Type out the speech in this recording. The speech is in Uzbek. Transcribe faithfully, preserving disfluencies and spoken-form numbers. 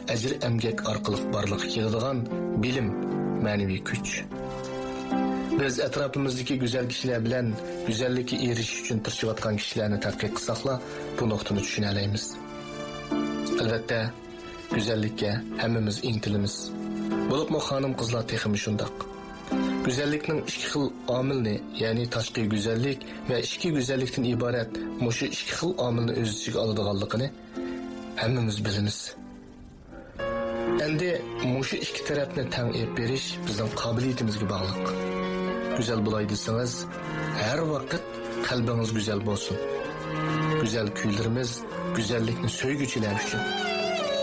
ajr emgak orqali barliqqa keladigan bilim, ma'naviy kuch. Biz atrofimizdagi go'zal kishilar bilan go'zallikka erishish uchun tirishayotgan kishilarni tadqiq qilsaqla, bu nuqtani tushuna olamiz. Albatta, go'zallikka hammamiz intilamiz. Bo'libmi xonim qizlar texmi shundoq. Güzellikning ikki xil omilni, ya'ni tashqi go'zallik va ichki go'zallikdan iborat mushu ikki xil omilni o'z ichiga oladiganligini hammamiz bilamiz. Endi mushu ikki tarafni teng ep berish bizning qobiliyatimizga bog'liq. Go'zal bo'lay desangiz, har vaqt qalbingiz go'zal bo'lsin. Go'zal kuylarimiz go'zallikni so'yguvchilar uchun.